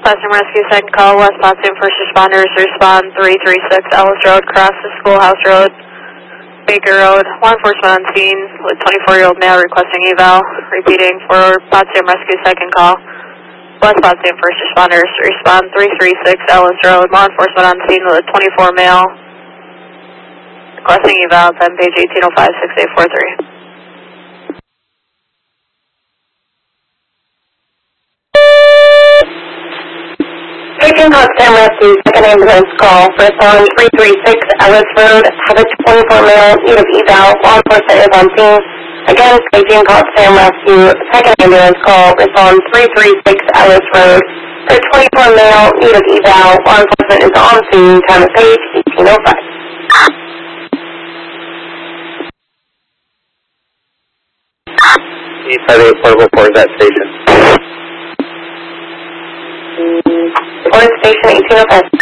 Potsdam Rescue, second call, West Potsdam first responders, respond 336 Ellis Road, cross the Schoolhouse Road, Baker Road, law enforcement on scene with 24-year-old male requesting eval. Repeating for Potsdam Rescue, second call, West Potsdam first responders, respond 336 Ellis Road, law enforcement on scene with a 24 male requesting eval, 10 page 1805 6843. Paging Potsdam Rescue, second ambulance call, first on 336 Ellis Road, have a 24 male, need of eval, law enforcement is on scene. Again, Paging Potsdam Rescue, second ambulance call, respond 336 Ellis Road, for 24 male, need of eval, law enforcement is on scene, time of page 1805. E58 Portable 4 is at station. Or station 1805.